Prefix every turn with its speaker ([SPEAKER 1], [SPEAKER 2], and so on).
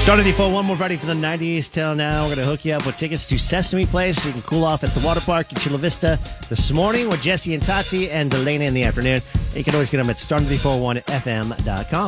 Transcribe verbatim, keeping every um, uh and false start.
[SPEAKER 1] Star ninety-four point one, more ready for the nineties till now. We're going to hook you up with tickets to Sesame Place so you can cool off at the water park in Chula Vista this morning with Jesse and Tati and Delana in the afternoon. You can always get them at star ninety-four point one f m dot com.